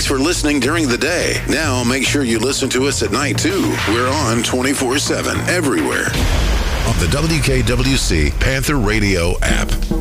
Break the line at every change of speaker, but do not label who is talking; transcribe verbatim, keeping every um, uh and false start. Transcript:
for listening during the day. Now make sure you listen to us at night, too. We're on twenty-four seven everywhere on the W K W C Panther Radio app.